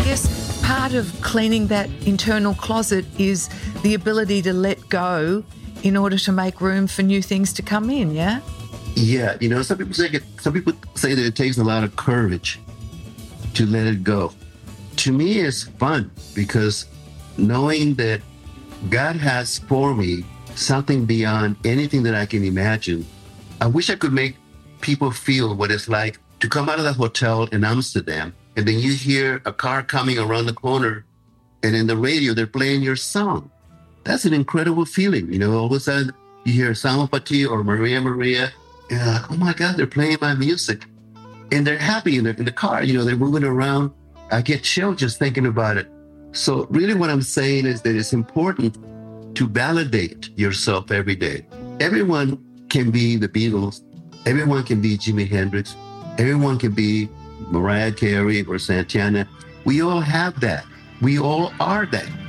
guess part of cleaning that internal closet is the ability to let go in order to make room for new things to come in, yeah? Yeah, some people say that it takes a lot of courage to let it go. To me, it's fun because knowing that God has for me something beyond anything that I can imagine. I wish I could make people feel what it's like to come out of the hotel in Amsterdam, and then you hear a car coming around the corner, and in the radio, they're playing your song. That's an incredible feeling. All of a sudden, you hear Salmo Pati or Maria Maria, and you're like, oh my God, they're playing my music. And they're happy in the car, they're moving around. I get chills just thinking about it. So really what I'm saying is that it's important to validate yourself every day. Everyone can be the Beatles. Everyone can be Jimi Hendrix. Everyone can be Mariah Carey or Santana. We all have that. We all are that.